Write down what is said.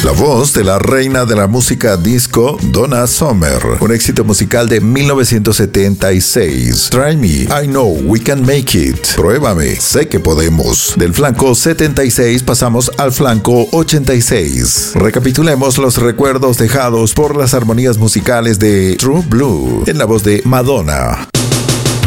La voz de la reina de la música disco, Donna Summer, un éxito musical de 1976. Try Me, I Know We Can Make It. Pruébame, sé que podemos. Del flanco 76 pasamos al flanco 86. Recapitulemos los recuerdos dejados por las armonías musicales de True Blue en la voz de Madonna.